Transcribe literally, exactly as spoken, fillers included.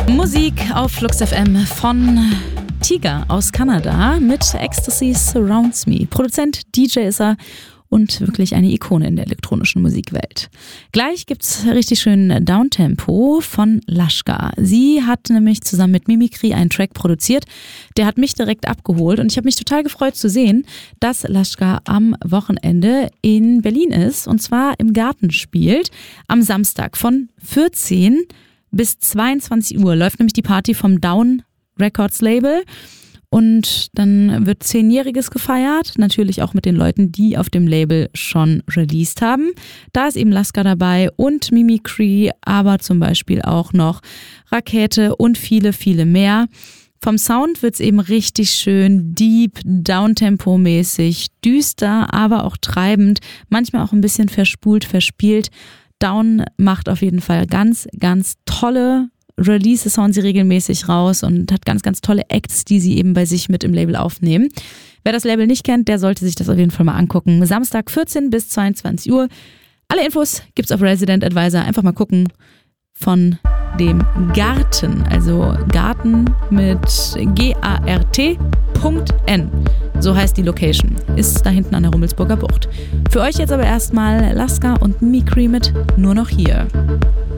Musik auf Flux F M von Tiger aus Kanada mit Ecstasy Surrounds Me. Produzent, D J ist er und wirklich eine Ikone in der elektronischen Musikwelt. Gleich gibt's richtig schön Downtempo von Lashka. Sie hat nämlich zusammen mit Mimikry einen Track produziert, der hat mich direkt abgeholt und ich habe mich total gefreut zu sehen, dass Lashka am Wochenende in Berlin ist und zwar im Garten spielt. Am Samstag von vierzehn bis zweiundzwanzig Uhr läuft nämlich die Party vom Down Records Label. Und dann wird Zehnjähriges gefeiert, natürlich auch mit den Leuten, die auf dem Label schon released haben. Da ist eben Lashka dabei und Mimikry, aber zum Beispiel auch noch Rakete und viele, viele mehr. Vom Sound wird's eben richtig schön deep, downtempo-mäßig, düster, aber auch treibend, manchmal auch ein bisschen verspult, verspielt. Down macht auf jeden Fall ganz, ganz tolle Releases, hauen sie regelmäßig raus und hat ganz, ganz tolle Acts, die sie eben bei sich mit im Label aufnehmen. Wer das Label nicht kennt, der sollte sich das auf jeden Fall mal angucken. Samstag vierzehn bis zweiundzwanzig Uhr. Alle Infos gibt's auf Resident Advisor. Einfach mal gucken von dem Garten, also Garten mit G A R T Punkt N. So heißt die Location. Ist da hinten an der Rummelsburger Bucht. Für euch jetzt aber erstmal Lashka und Mimikry mit Nur noch hier.